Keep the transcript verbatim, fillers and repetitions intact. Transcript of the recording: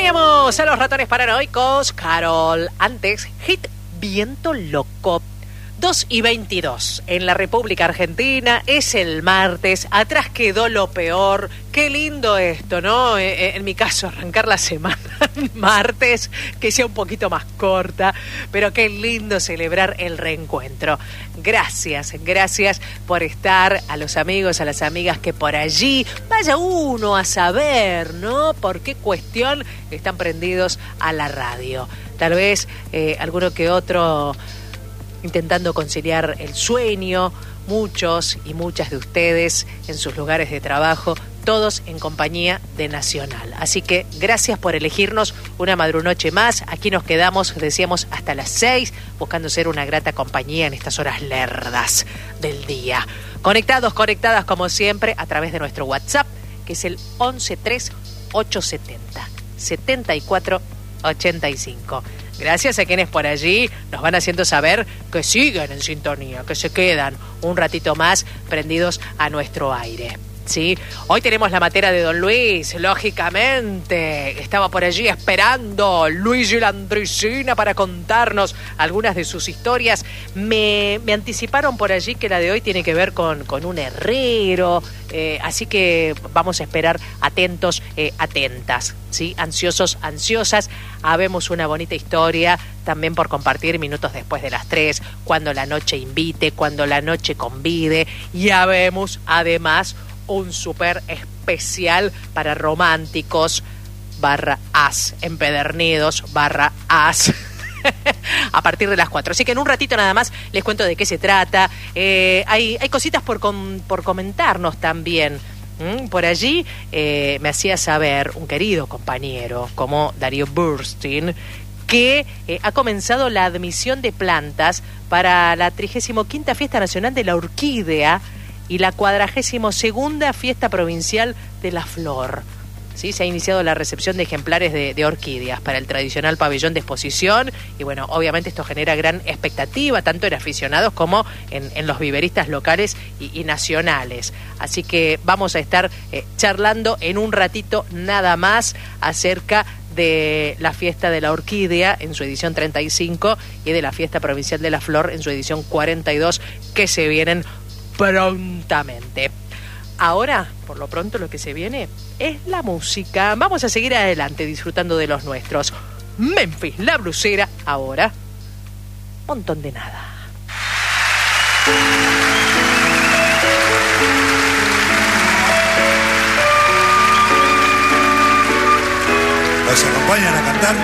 Teníamos a los ratones paranoicos, Carol. Antes, Hit Viento Loco. dos y veintidós en la República Argentina, es el martes, atrás quedó lo peor. Qué lindo esto, ¿no? En mi caso, arrancar la semana martes, que sea un poquito más corta, pero qué lindo celebrar el reencuentro. Gracias, gracias por estar, a los amigos, a las amigas que por allí, vaya uno a saber, ¿no? Por qué cuestión están prendidos a la radio. Tal vez eh, alguno que otro intentando conciliar el sueño, muchos y muchas de ustedes en sus lugares de trabajo, todos en compañía de Nacional. Así que gracias por elegirnos una madrunoche más. Aquí nos quedamos, decíamos, hasta las seis, buscando ser una grata compañía en estas horas lerdas del día. Conectados, conectadas como siempre a través de nuestro WhatsApp, que es el once tres ocho setenta setenta y cuatro ochenta y cinco. Gracias a quienes por allí nos van haciendo saber que siguen en sintonía, que se quedan un ratito más prendidos a nuestro aire. ¿Sí? Hoy tenemos la matera de Don Luis, lógicamente. Estaba por allí esperando Luigi Landricina para contarnos algunas de sus historias. Me, me anticiparon por allí que la de hoy tiene que ver con, con un herrero, eh, así que vamos a esperar atentos, eh, atentas, ¿sí? Ansiosos, ansiosas. Habemos una bonita historia también por compartir minutos después de las tres, cuando la noche invite, cuando la noche convide. Y habemos además un súper especial para románticos barra as, empedernidos barra as a partir de las cuatro. Así que en un ratito nada más les cuento de qué se trata. Eh, hay, hay cositas por, com, por comentarnos también. ¿Mm? Por allí eh, me hacía saber un querido compañero como Darío Burstein que eh, ha comenzado la admisión de plantas para la trigésima quinta Fiesta Nacional de la Orquídea y la cuadragésima segunda Fiesta Provincial de la Flor. ¿Sí? Se ha iniciado la recepción de ejemplares de, de orquídeas para el tradicional pabellón de exposición y bueno, obviamente esto genera gran expectativa tanto en aficionados como en, en los viveristas locales y, y nacionales. Así que vamos a estar eh, charlando en un ratito nada más acerca de la Fiesta de la Orquídea en su edición treinta y cinco y de la Fiesta Provincial de la Flor en su edición cuarenta y dos que se vienen prontamente. Ahora, por lo pronto, lo que se viene es la música. Vamos a seguir adelante disfrutando de los nuestros. Memphis, la blusera, ahora, montón de nada. ¿Nos acompañan a cantar?